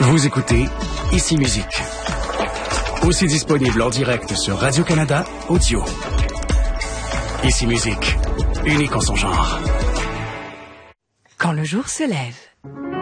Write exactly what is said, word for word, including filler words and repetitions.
Vous écoutez Ici Musique. Aussi disponible en direct sur Radio-Canada Audio. Ici Musique, unique en son genre. Quand le jour se lève.